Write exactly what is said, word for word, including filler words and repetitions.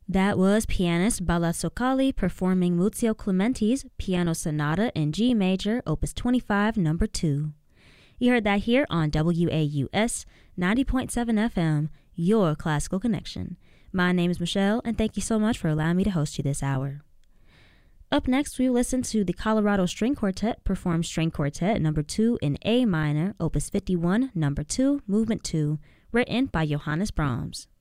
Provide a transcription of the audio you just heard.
That was pianist Bala Sokali performing Muzio Clementi's Piano Sonata in G Major, Opus twenty-five, Number two. You heard that here on W A U S ninety point seven F M, your classical connection. My name is Michelle, and thank you so much for allowing me to host you this hour. Up next, we will listen to the Colorado String Quartet perform String Quartet Number two in A minor, Opus fifty-one, Number two, Movement two, written by Johannes Brahms.